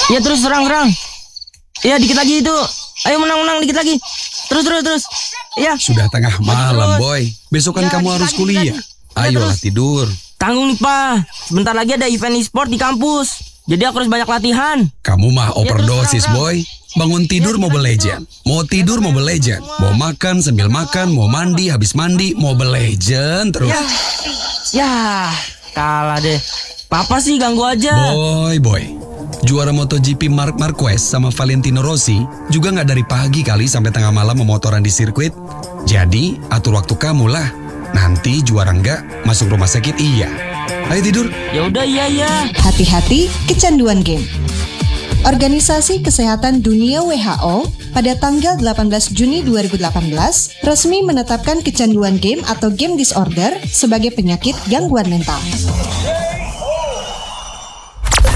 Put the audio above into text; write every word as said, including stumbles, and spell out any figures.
Ya terus serang-serang. Ya dikit lagi itu. Ayo menang-menang dikit lagi. Terus terus terus. Ya. Sudah tengah malam, terus. boy. Besok kan Ya, kamu dikit harus lagi, kuliah. dikit lagi. Ya, Ayolah terus. tidur. Tanggung nih, Pak. Sebentar lagi ada event e-sport di kampus. Jadi aku harus banyak latihan. Kamu mah overdosis, terang, terang. boy. Bangun tidur Ya, Mobile kita Legend. Mau tidur Mobile Legend. Mau makan sambil makan, mau mandi habis mandi Mobile Legend terus. Ya. Ya, kalah deh. Papa sih ganggu aja. Boy, boy. Juara MotoGP Marc Marquez sama Valentino Rossi juga nggak dari pagi kali sampai tengah malam memotoran di sirkuit. Jadi, atur waktu kamu lah. Nanti juara nggak, masuk rumah sakit iya. Ayo tidur. Ya udah, iya ya. Hati-hati kecanduan game. Organisasi Kesehatan Dunia W H O pada tanggal delapan belas Juni dua ribu delapan belas resmi menetapkan kecanduan game atau game disorder sebagai penyakit gangguan mental.